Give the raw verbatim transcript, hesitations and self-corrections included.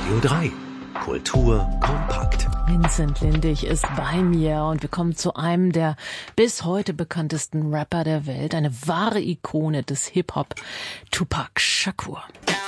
Radio drei. Kultur kompakt. Vincent Lindig ist bei mir und wir kommen zu einem der bis heute bekanntesten Rapper der Welt, eine wahre Ikone des Hip-Hop, Tupac Shakur.